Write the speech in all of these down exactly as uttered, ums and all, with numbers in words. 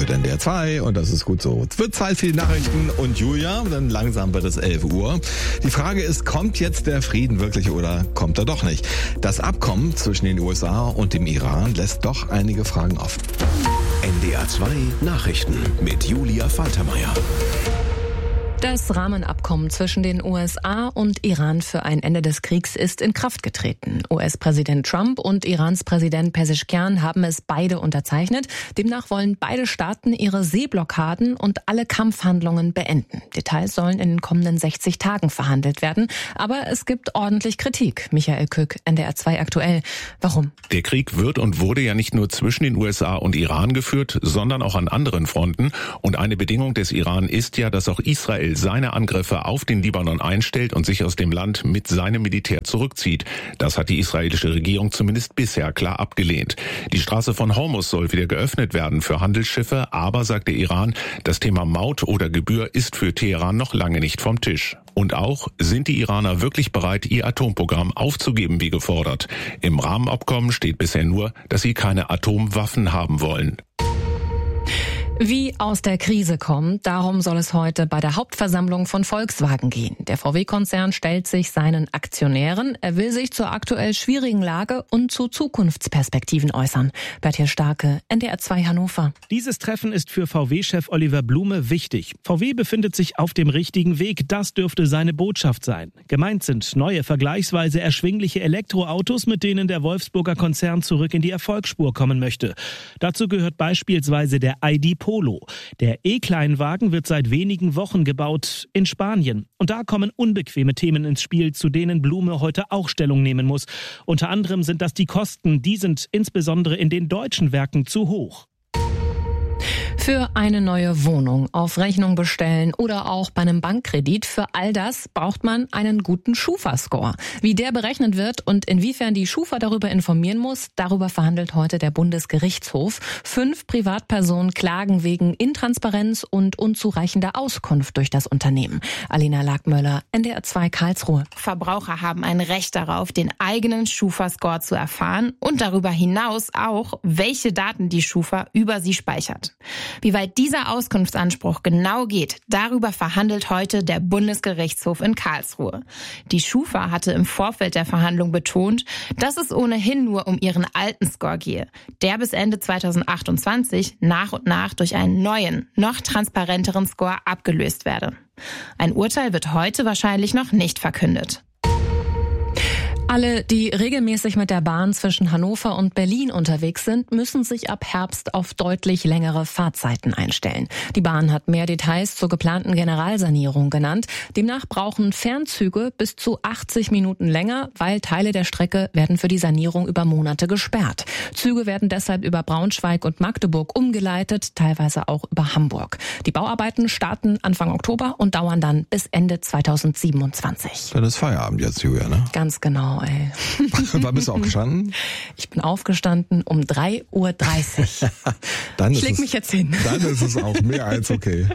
hört N D R zwei und das ist gut so. Es wird Zeit für die Nachrichten und Julia, dann langsam wird es elf Uhr. Die Frage ist, kommt jetzt der Frieden wirklich oder kommt er doch nicht? Das Abkommen zwischen den U S A und dem Iran lässt doch einige Fragen offen. N D R zwei Nachrichten mit Julia Faltermeier. Das Rahmenabkommen zwischen den U S A und Iran für ein Ende des Kriegs ist in Kraft getreten. U S-Präsident Trump und Irans Präsident Pezeshkian haben es beide unterzeichnet. Demnach wollen beide Staaten ihre Seeblockaden und alle Kampfhandlungen beenden. Details sollen in den kommenden sechzig Tagen verhandelt werden. Aber es gibt ordentlich Kritik. Michael Kück, N D R zwei aktuell. Warum? Der Krieg wird und wurde ja nicht nur zwischen den U S A und Iran geführt, sondern auch an anderen Fronten. Und eine Bedingung des Iran ist ja, dass auch Israel seine Angriffe auf den Libanon einstellt und sich aus dem Land mit seinem Militär zurückzieht. Das hat die israelische Regierung zumindest bisher klar abgelehnt. Die Straße von Hormuz soll wieder geöffnet werden für Handelsschiffe, aber, sagt der Iran, das Thema Maut oder Gebühr ist für Teheran noch lange nicht vom Tisch. Und auch, sind die Iraner wirklich bereit, ihr Atomprogramm aufzugeben, wie gefordert? Im Rahmenabkommen steht bisher nur, dass sie keine Atomwaffen haben wollen. Wie aus der Krise kommen, darum soll es heute bei der Hauptversammlung von Volkswagen gehen. Der V W-Konzern stellt sich seinen Aktionären. Er will sich zur aktuell schwierigen Lage und zu Zukunftsperspektiven äußern. Berthier Starke, N D R zwei Hannover. Dieses Treffen ist für V W-Chef Oliver Blume wichtig. V W befindet sich auf dem richtigen Weg. Das dürfte seine Botschaft sein. Gemeint sind neue, vergleichsweise erschwingliche Elektroautos, mit denen der Wolfsburger Konzern zurück in die Erfolgsspur kommen möchte. Dazu gehört beispielsweise der I D Polo. Der E-Kleinwagen wird seit wenigen Wochen gebaut in Spanien. Und da kommen unbequeme Themen ins Spiel, zu denen Blume heute auch Stellung nehmen muss. Unter anderem sind das die Kosten. Die sind insbesondere in den deutschen Werken zu hoch. Für eine neue Wohnung, auf Rechnung bestellen oder auch bei einem Bankkredit, für all das braucht man einen guten Schufa-Score. Wie der berechnet wird und inwiefern die Schufa darüber informieren muss, darüber verhandelt heute der Bundesgerichtshof. Fünf Privatpersonen klagen wegen Intransparenz und unzureichender Auskunft durch das Unternehmen. Alina Lagmöller, N D R zwei Karlsruhe. Verbraucher haben ein Recht darauf, den eigenen Schufa-Score zu erfahren und darüber hinaus auch, welche Daten die Schufa über sie speichert. Wie weit dieser Auskunftsanspruch genau geht, darüber verhandelt heute der Bundesgerichtshof in Karlsruhe. Die Schufa hatte im Vorfeld der Verhandlung betont, dass es ohnehin nur um ihren alten Score gehe, der bis Ende zweitausendachtundzwanzig nach und nach durch einen neuen, noch transparenteren Score abgelöst werde. Ein Urteil wird heute wahrscheinlich noch nicht verkündet. Alle, die regelmäßig mit der Bahn zwischen Hannover und Berlin unterwegs sind, müssen sich ab Herbst auf deutlich längere Fahrzeiten einstellen. Die Bahn hat mehr Details zur geplanten Generalsanierung genannt. Demnach brauchen Fernzüge bis zu achtzig Minuten länger, weil Teile der Strecke werden für die Sanierung über Monate gesperrt. Züge werden deshalb über Braunschweig und Magdeburg umgeleitet, teilweise auch über Hamburg. Die Bauarbeiten starten Anfang Oktober und dauern dann bis Ende zweitausendsiebenundzwanzig. Dann ist Feierabend jetzt, Julia, ne? Ganz genau. Ey. Wann bist du aufgestanden? Ich bin aufgestanden um drei Uhr dreißig. Dann ich leg es, mich jetzt hin. Dann ist es auch mehr als okay.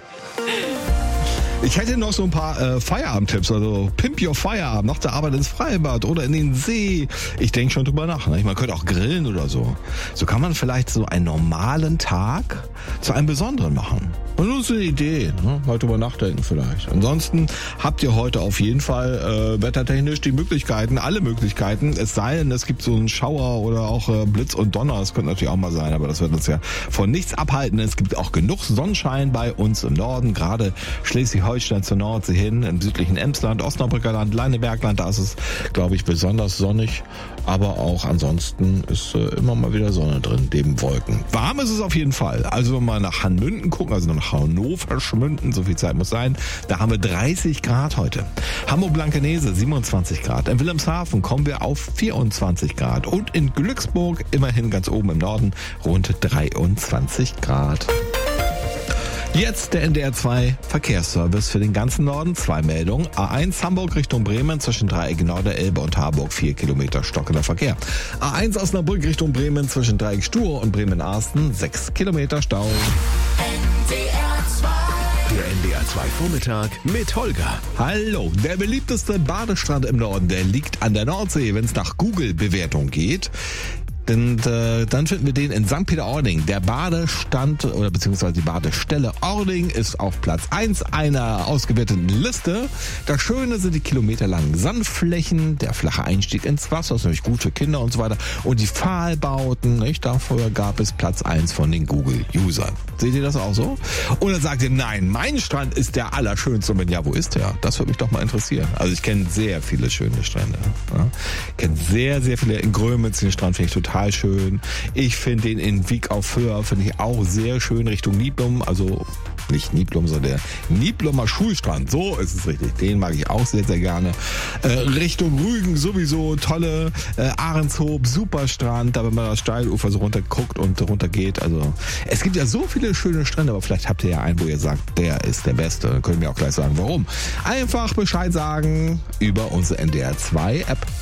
Ich hätte noch so ein paar äh, Feierabendtipps, also Pimp Your Feierabend, nach der Arbeit ins Freibad oder in den See. Ich denke schon drüber nach. Ne? Man könnte auch grillen oder so. So kann man vielleicht so einen normalen Tag zu einem besonderen machen. Und nur so eine Idee, ne? Mal drüber nachdenken vielleicht. Ansonsten habt ihr heute auf jeden Fall äh, wettertechnisch die Möglichkeiten, alle Möglichkeiten. Es sei denn, es gibt so einen Schauer oder auch äh, Blitz und Donner. Das könnte natürlich auch mal sein, aber das wird uns ja von nichts abhalten. Es gibt auch genug Sonnenschein bei uns im Norden, gerade Schleswig-Holstein zur Nordsee hin, im südlichen Emsland, Osnabrücker Land, Leinebergland. Da ist es, glaube ich, besonders sonnig. Aber auch ansonsten ist äh, immer mal wieder Sonne drin, neben Wolken. Warm ist es auf jeden Fall. Also mal nach Hanmünden gucken, also nach Hannover schmünden, so viel Zeit muss sein. Da haben wir dreißig Grad heute. Hamburg-Blankenese siebenundzwanzig Grad. In Wilhelmshaven kommen wir auf vierundzwanzig Grad. Und in Glücksburg, immerhin ganz oben im Norden, rund dreiundzwanzig Grad. Jetzt der N D R zwei Verkehrsservice für den ganzen Norden. Zwei Meldungen. A eins Hamburg Richtung Bremen zwischen Dreieck Norderelbe und Harburg. Vier Kilometer stockender Verkehr. A eins Osnabrück Richtung Bremen zwischen Dreieck Stur und Bremen-Arsten. Sechs Kilometer Stau. Der N D R zwei Vormittag mit Holger. Hallo, der beliebteste Badestrand im Norden, der liegt an der Nordsee, wenn es nach Google-Bewertung geht. Denn äh, dann finden wir den in Sankt Peter-Ording. Der Badestand oder beziehungsweise die Badestelle Ording ist auf Platz eins einer ausgewerteten Liste. Das Schöne sind die kilometerlangen Sandflächen, der flache Einstieg ins Wasser, ist natürlich gut für Kinder und so weiter. Und die Pfahlbauten, nicht? Dafür gab es Platz eins von den Google-Usern. Seht ihr das auch so? Oder sagt ihr, nein, mein Strand ist der allerschönste. Und wenn ja, wo ist der? Das würde mich doch mal interessieren. Also ich kenne sehr viele schöne Strände. Ja? Ich kenne sehr, sehr viele. In Grömitz, den Strand finde ich total schön. Ich finde den in Wieg auf Föhr, finde ich auch sehr schön, Richtung Niblum. Also nicht Niblum, sondern der Niblumer Schulstrand. So ist es richtig. Den mag ich auch sehr, sehr gerne. Äh, Richtung Rügen sowieso tolle. Äh, Ahrenshoop, super Strand. Da wenn man das Steilufer so runter guckt und runter geht. Also es gibt ja so viele schöne Strände, aber vielleicht habt ihr ja einen, wo ihr sagt, der ist der Beste. Dann können wir auch gleich sagen, warum. Einfach Bescheid sagen über unsere N D R zwei App.